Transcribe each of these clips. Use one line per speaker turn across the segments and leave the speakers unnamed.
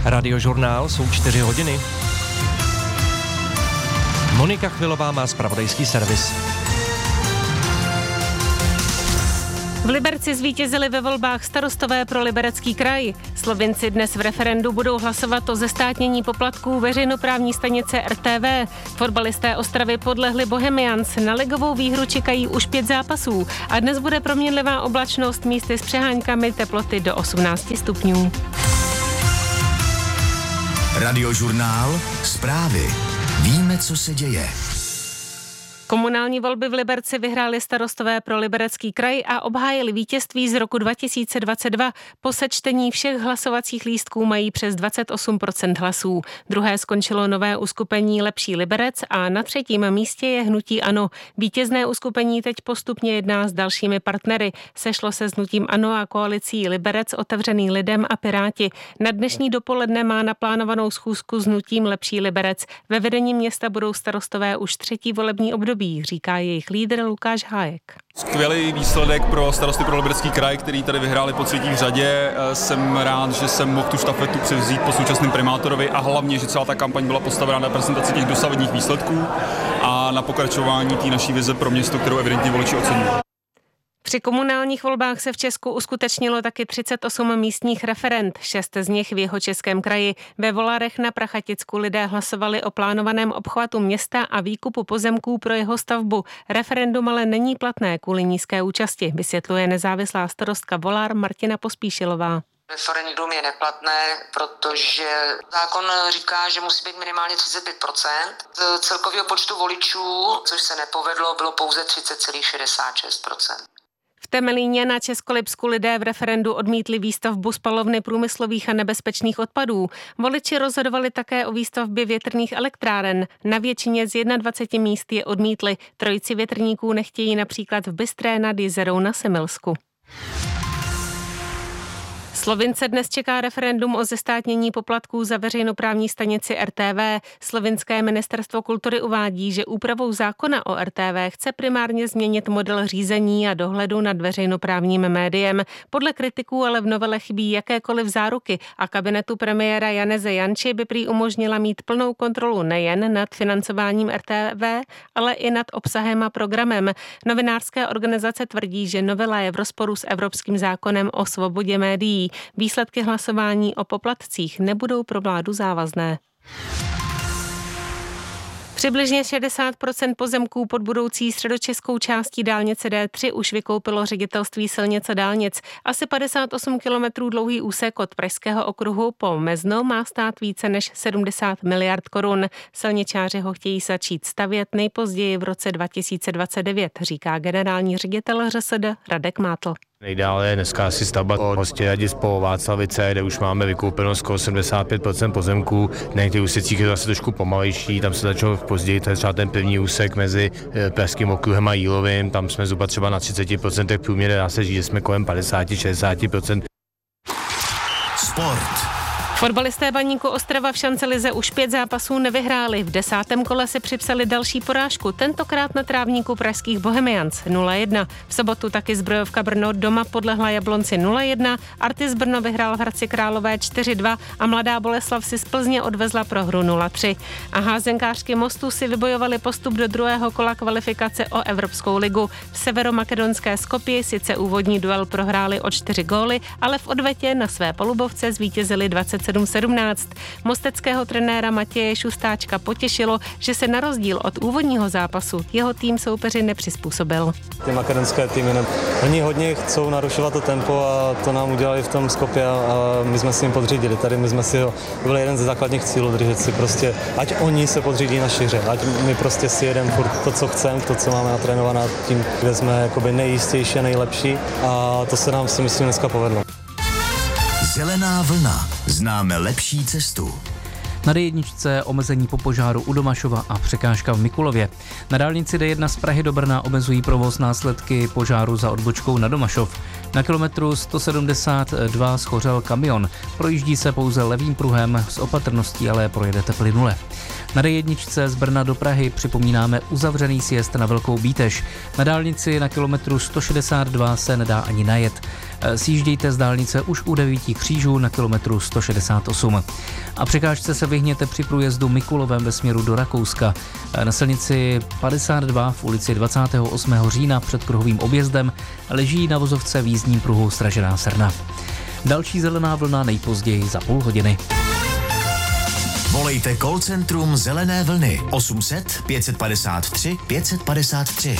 Radiožurnál, jsou 4 hodiny. Monika Chvilová má zpravodajský servis.
V Liberci zvítězili ve volbách starostové pro Liberecký kraj. Slovinci dnes v referendu budou hlasovat o zestátnění poplatků veřejnoprávní stanice RTV. Fotbalisté Ostravy podlehli Bohemians. Na ligovou výhru čekají už 5 zápasů a dnes bude proměnlivá oblačnost, místy s přeháňkami, teploty do 18 stupňů.
Radiožurnál, zprávy. Víme, co se děje.
Komunální volby v Liberci vyhráli starostové pro Liberecký kraj a obhájili vítězství z roku 2022. Po sečtení všech hlasovacích lístků mají přes 28% hlasů. Druhé skončilo nové uskupení Lepší Liberec a na 3. místě je hnutí ANO. Vítězné uskupení teď postupně jedná s dalšími partnery. Sešlo se s hnutím ANO a koalicí Liberec, Otevřený lidem a Piráti. Na dnešní dopoledne má naplánovanou schůzku s hnutím Lepší Liberec. Ve vedení města budou starostové už 3. volební období, říká jejich lídr Lukáš Hájek.
Skvělý výsledek pro starosty pro Liberecký kraj, který tady vyhráli po 3. řadě. Jsem rád, že jsem mohl tu štafetu převzít po současném primátorovi a hlavně, že celá ta kampaň byla postavena na prezentaci těch dosavadních výsledků a na pokračování té naší vize pro město, kterou evidentně voliči ocení.
Při komunálních volbách se v Česku uskutečnilo taky 38 místních referend, 6 z nich v Jihočeském kraji. Ve Volarech na Prachaticku lidé hlasovali o plánovaném obchvatu města a výkupu pozemků pro jeho stavbu. Referendum ale není platné kvůli nízké účasti, vysvětluje nezávislá starostka Volár Martina Pospíšilová.
Referendum je neplatné, protože zákon říká, že musí být minimálně 35%. Z celkového počtu voličů, což se nepovedlo, bylo pouze 30,66%.
V Temelíně na Českolipsku lidé v referendu odmítli výstavbu spalovny průmyslových a nebezpečných odpadů. Voliči rozhodovali také o výstavbě větrných elektráren. Na většině z 21 míst je odmítli. 3 větrníků nechtějí například v Bystré nad Jizerou na Semilsku. Slovince dnes čeká referendum o zestátnění poplatků za veřejnoprávní stanici RTV. Slovinské ministerstvo kultury uvádí, že úpravou zákona o RTV chce primárně změnit model řízení a dohledu nad veřejnoprávním médiem. Podle kritiků ale v novele chybí jakékoliv záruky a kabinetu premiéra Janeze Janči by prý umožnila mít plnou kontrolu nejen nad financováním RTV, ale i nad obsahem a programem. Novinářské organizace tvrdí, že novela je v rozporu s evropským zákonem o svobodě médií. Výsledky hlasování o poplatcích nebudou pro vládu závazné. Přibližně 60% pozemků pod budoucí středočeskou částí dálnice D3 už vykoupilo ředitelství silnic a dálnic. Asi 58 kilometrů dlouhý úsek od Pražského okruhu po Mezno má stát více než 70 miliard korun. Silničáři ho chtějí začít stavět nejpozději v roce 2029, říká generální ředitel ŘSD Radek Mátl.
Nejdále je dneska asi stavba od Hostěradic po Václavice, kde už máme vykoupeno skoro 75% pozemků. Na některých úsecích je to asi trošku pomalejší, tam se začalo později, to je třeba ten první úsek mezi Pražským okruhem a Jílovým, tam jsme zhruba třeba na 30% průměru, dá se říct, že jsme kolem 50-60%.
Sport.
Fotbalisté Baníku Ostrava v šancelize už 5 zápasů nevyhráli. V 10. kole si připsali další porážku, tentokrát na trávníku pražských Bohemians 0-1. V sobotu taky Zbrojovka Brno doma podlehla Jablonci 0-1, Artis Brno vyhrál v Hradci Králové 4-2 a Mladá Boleslav si z Plzně odvezla prohru 0-3. A házenkářky Mostu si vybojovali postup do druhého kola kvalifikace o Evropskou ligu. V severomakedonské Skopji sice úvodní duel prohráli o 4 góly, ale v odvetě na své polubovce zvítězili 27-17. Mosteckého trenéra Matěje Šustáčka potěšilo, že se na rozdíl od úvodního zápasu jeho tým soupeři nepřizpůsobil.
Ty makedonské týmy, oni hodně chcou narušovat to tempo a to nám udělali v tom Skopje a my jsme si jim podřídili. Tady my jsme si ho, to byl jeden ze základních cílů, držet si prostě, ať oni se podřídí naší hře, ať my prostě si jedeme furt to, co chceme, to, co máme natrénované tím, kde jsme jakoby nejistější a nejlepší a to se nám si myslím dneska povedlo.
Zelená vlna. Známe lepší cestu.
Na D1 omezení po požáru u Domašova a překážka v Mikulově. Na dálnici D1 z Prahy do Brna omezují provoz následky požáru za odbočkou na Domašov. Na kilometru 172 schořel kamion. Projíždí se pouze levým pruhem, s opatrností ale projedete plynule. Na D1 z Brna do Prahy připomínáme uzavřený sjezd na Velkou Bítež. Na dálnici na kilometru 162 se nedá ani najet. Sjíždějte z dálnice už u 9 křížů na kilometru 168. A překážce se vyhněte při průjezdu Mikulovem ve směru do Rakouska. Na silnici 52 v ulici 28. října před kruhovým objezdem leží na vozovce v jízdním pruhu Stražená Srna. Další zelená vlna nejpozději za půl hodiny.
Volejte call centrum Zelené vlny 800 553 553.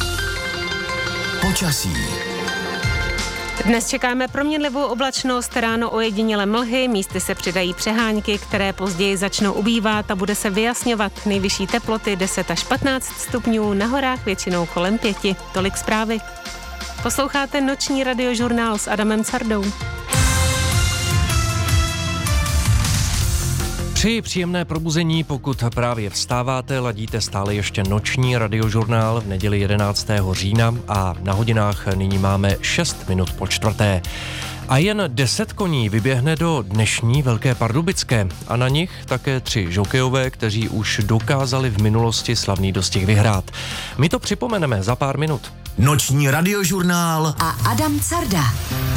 Počasí.
Dnes čekáme proměnlivou oblačnost, ráno ojedinělé mlhy, místy se přidají přehánky, které později začnou ubývat a bude se vyjasňovat. Nejvyšší teploty 10 až 15 stupňů, na horách většinou kolem 5. Tolik zprávy. Posloucháte noční radiožurnál s Adamem Cardou.
Přeji příjemné probuzení, pokud právě vstáváte, ladíte stále ještě noční radiožurnál v neděli 11. října a na hodinách nyní máme 6 minut po 4. A jen 10 koní vyběhne do dnešní Velké Pardubické a na nich také 3 žokejové, kteří už dokázali v minulosti slavný dostih vyhrát. My to připomeneme za pár minut.
Noční radiožurnál
a Adam Carda.